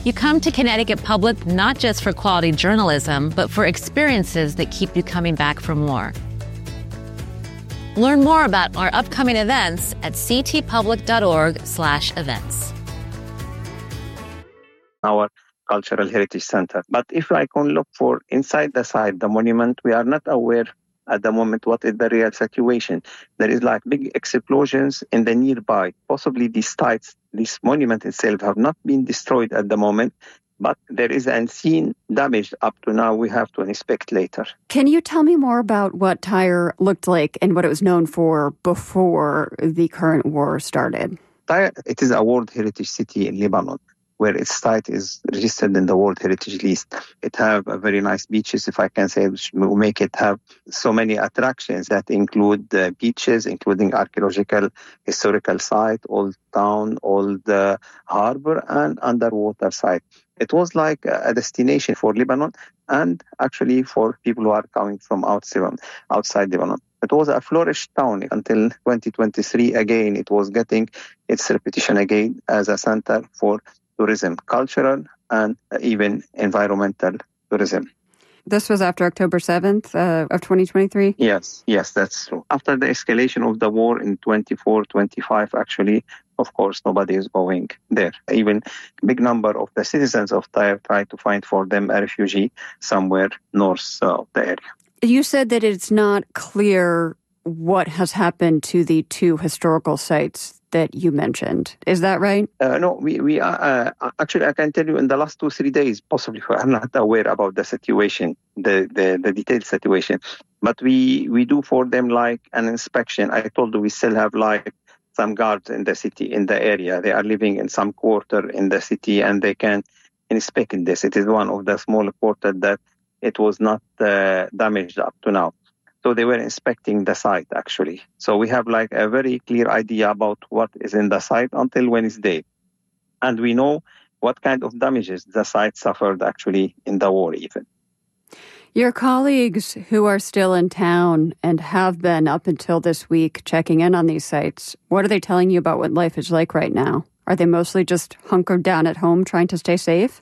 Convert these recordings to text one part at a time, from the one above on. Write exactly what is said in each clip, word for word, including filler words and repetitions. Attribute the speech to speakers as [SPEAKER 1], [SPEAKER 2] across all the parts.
[SPEAKER 1] You come to Connecticut Public not just for quality journalism, but for experiences that keep you coming back for more. Learn more about our upcoming events at ctpublic.org slash events.
[SPEAKER 2] Our Cultural Heritage Center. But if I can look for inside the site, the monument, we are not aware at the moment what is the real situation. There is like big explosions in the nearby. Possibly these sites, this monument itself have not been destroyed at the moment, but there is unseen damage up to now we have to inspect later.
[SPEAKER 3] Can you tell me more about what Tyre looked like and what it was known for before the current war started?
[SPEAKER 2] Tyre, it is a World Heritage City in Lebanon, where its site is registered in the World Heritage List. It have a very nice beaches, if I can say, which will make it have so many attractions that include uh, beaches, including archaeological, historical site, old town, old uh, harbor, and underwater site. It was like a destination for Lebanon and actually for people who are coming from outside, outside Lebanon. It was a flourished town until twenty twenty-three. Again, it was getting its reputation again as a center for tourism, cultural and even environmental tourism.
[SPEAKER 3] This was after October seventh uh, of twenty twenty-three?
[SPEAKER 2] Yes, yes, that's true. After the escalation of the war in twenty-four, twenty-five, actually, of course, nobody is going there. Even a big number of the citizens of Tyre try to find for them a refugee somewhere north of the area.
[SPEAKER 3] You said that it's not clear what has happened to the two historical sites that you mentioned. Is that right?
[SPEAKER 2] Uh, no, we, we are, uh, actually, I can tell you in the last two, three days, possibly, I'm not aware about the situation, the, the, the detailed situation, but we, we do for them like an inspection. I told you we still have like some guards in the city, in the area. They are living in some quarter in the city and they can inspect this. It is one of the small quarter that it was not uh, damaged up to now. So they were inspecting the site, actually. So we have like a very clear idea about what is in the site until Wednesday. And we know what kind of damages the site suffered actually in the war even.
[SPEAKER 3] Your colleagues who are still in town and have been up until this week checking in on these sites, what are they telling you about what life is like right now? Are they mostly just hunkered down at home trying to stay safe?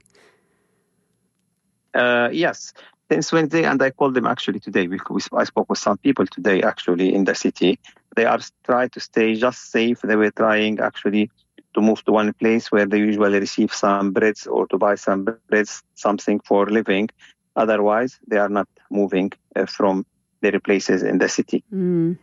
[SPEAKER 2] Uh, yes. Since Wednesday, and I called them actually today, because I spoke with some people today actually in the city. They are trying to stay just safe. They were trying actually to move to one place where they usually receive some breads or to buy some breads, something for living. Otherwise, they are not moving uh, from their places in the city.
[SPEAKER 3] Mm.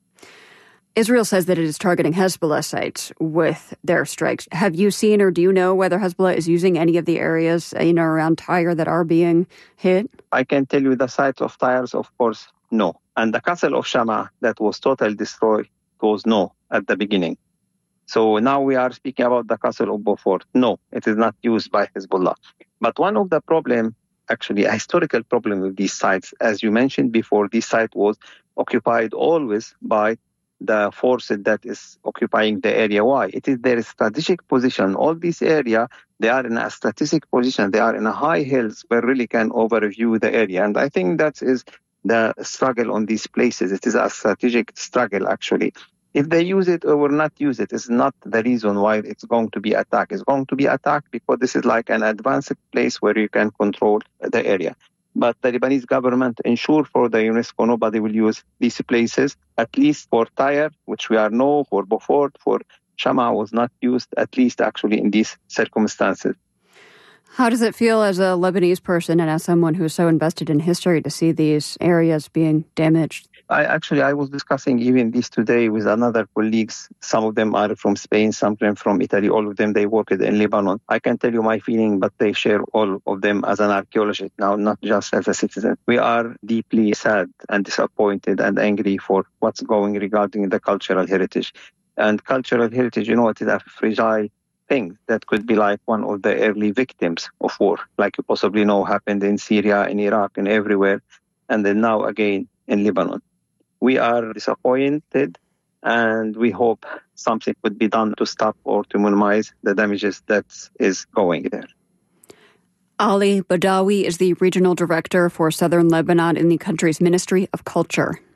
[SPEAKER 3] Israel says that it is targeting Hezbollah sites with their strikes. Have you seen or do you know whether Hezbollah is using any of the areas in or around Tyre that are being hit?
[SPEAKER 2] I can tell you the sites of Tyre, of course, no. And the castle of Shamaa that was totally destroyed was no at the beginning. So now we are speaking about the castle of Beaufort. No, it is not used by Hezbollah. But one of the problem, actually a historical problem with these sites, as you mentioned before, this site was occupied always by the force that is occupying the area. Why? It is their strategic position. All this area, they are in a strategic position. They are in a high hills where really can overview the area. And I think that is the struggle on these places. It is a strategic struggle, actually. If they use it or will not use it, it's not the reason why it's going to be attacked. It's going to be attacked because this is like an advanced place where you can control the area. But the Lebanese government ensure for the UNESCO nobody will use these places, at least for Tyre, which we are know, for Beaufort, for Shamaa was not used, at least actually in these circumstances.
[SPEAKER 3] How does it feel as a Lebanese person and as someone who is so invested in history to see these areas being damaged?
[SPEAKER 2] I actually, I was discussing even this today with another colleagues. Some of them are from Spain, some of them from Italy. All of them, they worked in Lebanon. I can tell you my feeling, but they share all of them as an archaeologist now, not just as a citizen. We are deeply sad and disappointed and angry for what's going regarding the cultural heritage. And cultural heritage, you know, it is a fragile thing that could be like one of the early victims of war, like you possibly know happened in Syria, in Iraq, and everywhere. And then now again in Lebanon. We are disappointed and we hope something could be done to stop or to minimize the damages that is going there.
[SPEAKER 3] Ali Badawi is the regional director for Southern Lebanon in the country's Ministry of Culture.